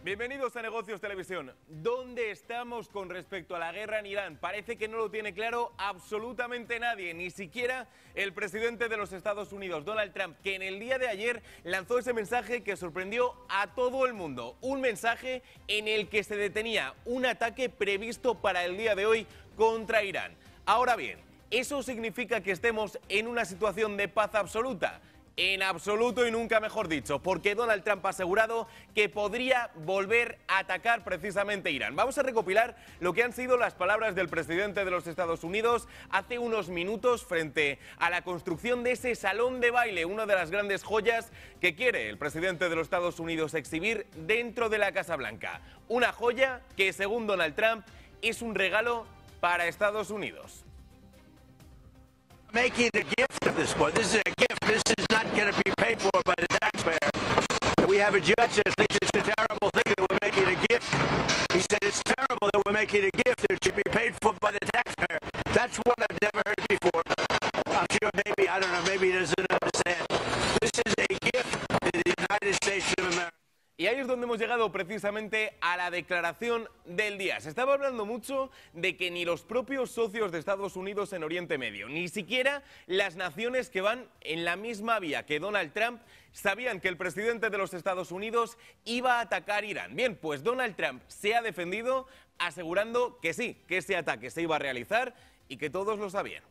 Bienvenidos a Negocios Televisión. ¿Dónde estamos con respecto a la guerra en Irán? Parece que no lo tiene claro absolutamente nadie, ni siquiera el presidente de los Estados Unidos, Donald Trump, que en el día de ayer lanzó ese mensaje que sorprendió a todo el mundo. Un mensaje en el que se detenía un ataque previsto para el día de hoy contra Irán. Ahora bien, ¿eso significa que estemos en una situación de paz absoluta? En absoluto y nunca mejor dicho, porque Donald Trump ha asegurado que podría volver a atacar precisamente Irán. Vamos a recopilar lo que han sido las palabras del presidente de los Estados Unidos hace unos minutos frente a la construcción de ese salón de baile, una de las grandes joyas que quiere el presidente de los Estados Unidos exhibir dentro de la Casa Blanca. Una joya que, según Donald Trump, es un regalo para Estados Unidos. Making a gift of this one. This is a gift. This is not going to be paid for by the taxpayer. We have a judge that thinks it's a terrible thing that we're making a gift. He said it's terrible that we're making a gift. It should be paid for by the taxpayer. That's what I've never heard before. I'm sure maybe, I don't know, maybe he doesn't understand. This is a gift to the United States of America. Y ahí es donde hemos llegado precisamente a la declaración del día. Se estaba hablando mucho de que ni los propios socios de Estados Unidos en Oriente Medio, ni siquiera las naciones que van en la misma vía que Donald Trump, sabían que el presidente de los Estados Unidos iba a atacar Irán. Bien, pues Donald Trump se ha defendido asegurando que sí, que ese ataque se iba a realizar y que todos lo sabían.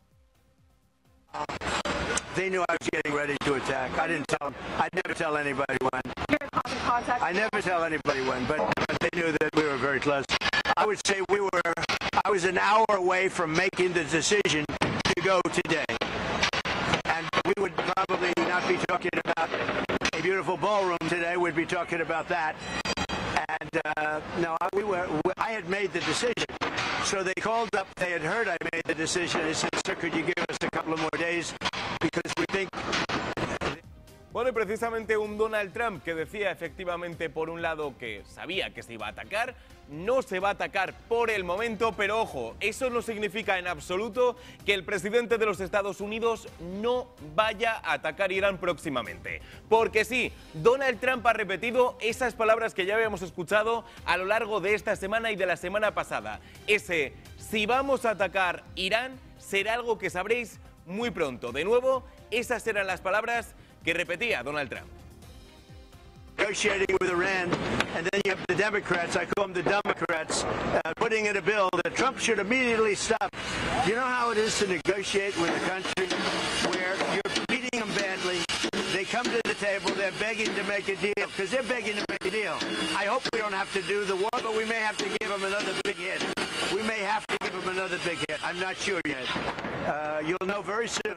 They knew I was getting ready to attack. I didn't tell them. I never tell anybody when. I never tell anybody when, but they knew that we were very close. I would say I was an hour away from making the decision to go today. And we would probably not be talking about a beautiful ballroom today. We'd be talking about that. And no, I had made the decision. So they called up, they had heard I made the decision. They said, sir, could you give us a couple of more days? Because we think... Bueno, y precisamente un Donald Trump que decía efectivamente por un lado que sabía que se iba a atacar, no se va a atacar por el momento, pero ojo, eso no significa en absoluto que el presidente de los Estados Unidos no vaya a atacar Irán próximamente. Porque sí, Donald Trump ha repetido esas palabras que ya habíamos escuchado a lo largo de esta semana y de la semana pasada. Ese, si vamos a atacar Irán, será algo que sabréis muy pronto. De nuevo, esas eran las palabras que repetía Donald Trump. Negotiating with Iran, and then you have the Democrats, I call them the Democrats, putting in a bill that Trump should immediately stop. You know how it is to negotiate with a country where you're beating them badly, they come to the table, they're begging to make a deal, because they're begging to make a deal. I hope we don't have to do the war, but we may have to give them another big hit. We may have to give them another big hit. I'm not sure yet. You'll know very soon.